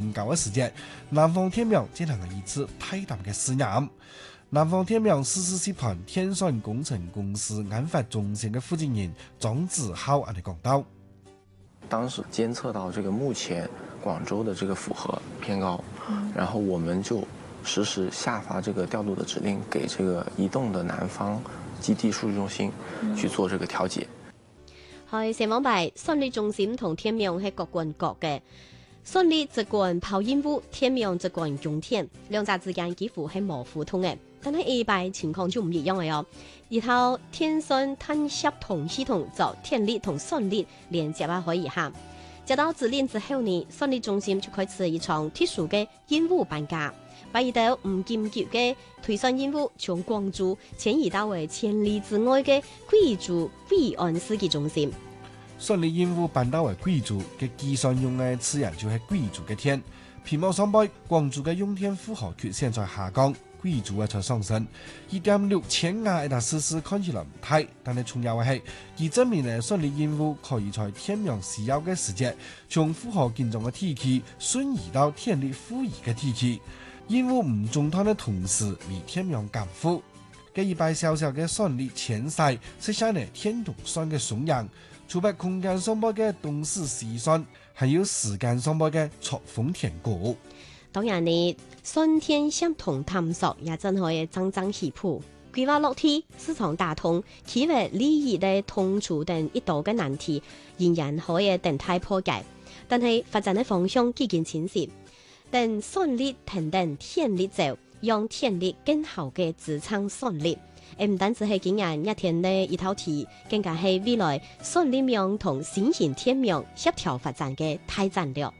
建構嘅時節，南方天明進行了一次大膽嘅試驗。南方天明實施集團天信工程公司研發中心嘅負責人莊子浩嚟講到， 當時監測到這個目前廣州的這個負荷偏高，然後我們就實時下發這個調度的指令給這個移動的南方基地數據中心去做這個調節。 係成網牌信力中心同天明係各管各嘅，信力只管拋煙霧，天明只管用電，兩者之間幾乎係冇互通嘅。但係 A 牌情況就唔一樣嘅喲，然後天信碳協同系統就天力同信力連接可以下，接到指令之後呢，信力中心就開始一場特殊嘅煙霧搬家，把一道唔緊急嘅推算煙霧從廣州遷移到為千里之外嘅貴州惠安市嘅中心。 信力煙霧搬到為貴州嘅計算用嘅自然就係貴州嘅天，屏幕上背廣州嘅用電負荷曲線在下降。貴州在上升，1.6千瓦一笪設施看起來唔大，但係重要嘅係，佢證明咧信力煙霧可以在天明需要嘅時節，從負荷緊張嘅地區瞬移到天力富裕嘅地區。煙霧唔中斷嘅同時，為天明減負。嘅一百小小嘅信力前勢，實現咧天同算嘅雙贏，除別空間上波嘅東勢西算，還有時間上波嘅錯峰填谷。 當然呢，信天相同探索也真可以增增起步，規劃落地，市場打通，企業利益的通處等一道嘅難題，仍然可以等待破解。但係發展的方向幾經清晰，等信力平等天力走，讓天力更好嘅支撐信力。唔單止係今年一天的一套題，更加係未來信力明同新型天明協調發展嘅大戰略。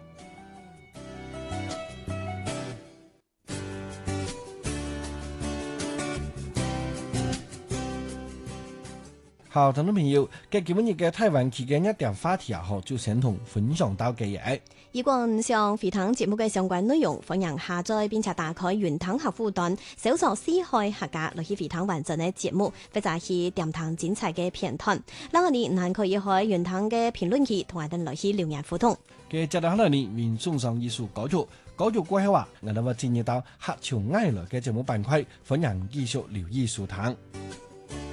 好，聽眾朋友，今日嘅台灣期間一點話題就先同分享到嘅嘢。 如果唔想回聽節目嘅相關內容，歡迎下載並且打開雲聽客戶端，搜索四海客家來去回聽完整嘅節目，或者係點聽精彩嘅片段。嗱，我哋還可以喺雲聽嘅評論區同我哋來去留言互動。 嘅接落嚟呢，為送上藝術歌曲，歌曲過後我哋會進入到客家愛樂嘅節目板塊，歡迎繼續留意收聽。